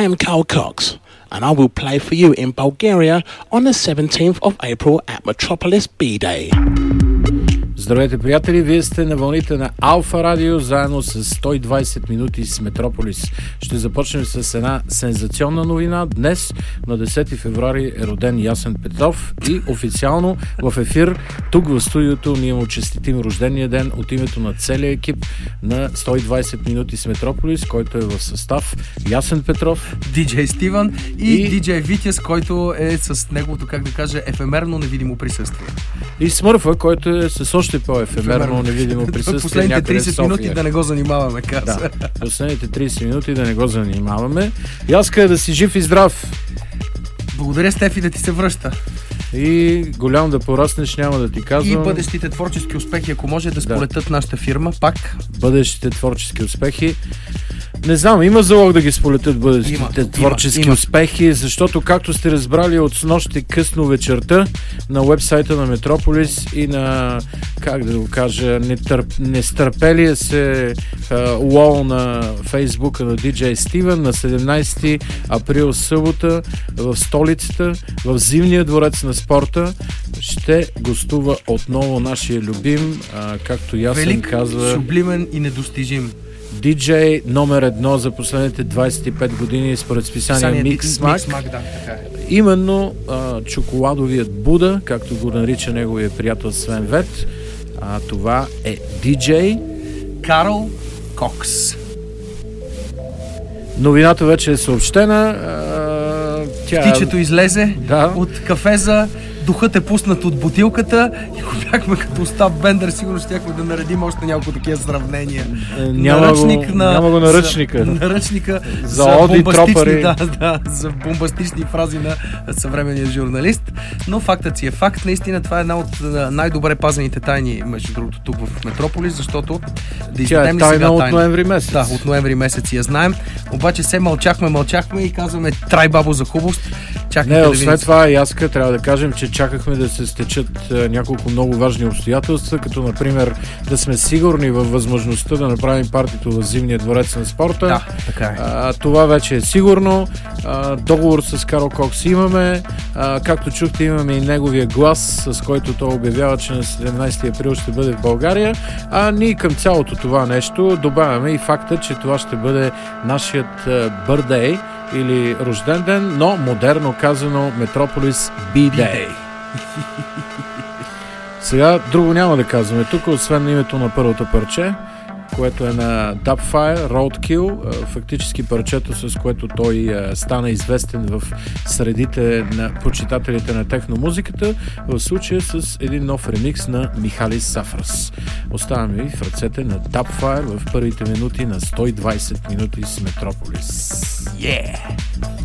am Carl Cox, and I will play for you in Bulgaria on the 17th of April at Metropolis B-Day. Здравейте, приятели! Вие сте на вълните на Алфа Радио, заедно с 120 минути с Метрополис. Ще започнем с една сензационна новина. Днес, на 10 февруари, е роден Ясен Петров и официално в ефир, тук в студиото, ние му честитим рождения ден от името на целия екип на 120 минути с Метрополис, който е в състав Ясен Петров, диджей Стивън и диджей Витяс, който е с неговото, как да кажа, ефемерно невидимо присъствие. И Смърфа, който е с още по-ефемерно невидимо присъствие. Последните 30 минути да не го занимаваме, каза. Да, последните 30 минути да не го занимаваме. И аз къде да си жив и здрав. Благодаря, Стефи, да ти се връща. И голям да пораснеш, няма да ти казвам. И бъдещите творчески успехи, ако може да сполетят нашата фирма, пак. Бъдещите творчески успехи. Не знам, има залог да ги сполетят бъдещите творчески успехи, защото, както сте разбрали от снощи късно вечерта на уебсайта на Метрополис и на, как да го кажа, нестърпелия се уол на фейсбука на диджей Стивън, на 17 април събота в столицата, в Зимния дворец на спорта ще гостува отново нашия любим, както Ясен казва, велик, сублимен и недостижим диджей номер 1 за последните 25 години според списание Mixmag. Да, така е. Именно чоколадовият Буда, както го нарича неговия приятел Свен Вет. Това е диджей Карл Кокс. Новината вече е съобщена. Птичето излезе от кафеза, духът е пуснат от бутилката и го бяхме като Остап Бендер, сигурно щяхме да наредим още няколко такива сравнения. Няма го наръчника. Наръчника за оди тропари. За бомбастични фрази на съвременния журналист. Но фактът си е факт. Наистина това е една от най-добре пазените тайни, между другото, тук в Метрополис, защото да изпитем ли сега тайна от ноември месец. Да, от ноември месец я знаем. Обаче се мълчахме и казваме трай бабо за хубост. След това Яска трябва да кажем, че чакахме да се стечат няколко много важни обстоятелства, като например да сме сигурни във възможността да направим партито в Зимния дворец на спорта. Да, така е. Това вече е сигурно. Договор с Карл Кокс имаме. Както чухте, имаме и неговия глас, с който той обявява, че на 17 април ще бъде в България. Ние към цялото това нещо добавяме и факта, че това ще бъде нашият birthday или рожден ден, но модерно казано Метрополис B-Day. Сега друго няма да казваме тук, освен името на първото парче, което е на Dubfire, Roadkill, фактически парчето, с което той стана известен в средите на почитателите на техномузиката, в случая с един нов ремикс на Михалис Сафрас. Оставаме ви в ръцете на Dubfire в първите минути на 120 минути с Метрополис. Yeah!